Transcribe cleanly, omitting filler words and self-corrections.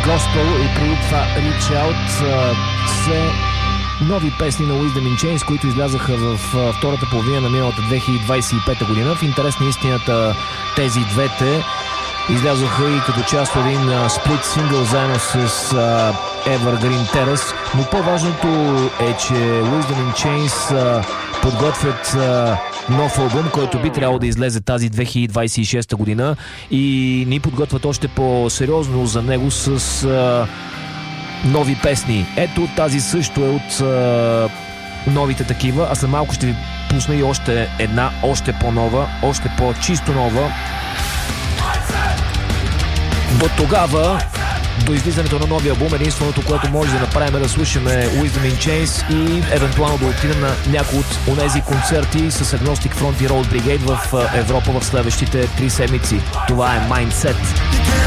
Gospel и преди това Reach Out са нови песни на Wisdom in Chains, които излязаха в втората половина на миналата 2025 година. В интерес на истината тези двете излязоха и като част от един сплит сингъл заедно с Evergreen Terrace, но по-важното е, че Wisdom in Chains подготвят нов албум, който би трябвало да излезе тази 2026 година и ни подготвят още по-сериозно за него с нови песни. Ето тази също е от новите такива, а след малко ще ви пусна и още една, още по-нова, още по-чисто нова. До тогава, до излизането на новия албум, единственото, което може да направим е да слушаме Wisdom in Chains и евентуално да отидем на някои от онези концерти с Agnostic Front и Road Brigade в Европа в следващите 3 седмици. Това е Mindset.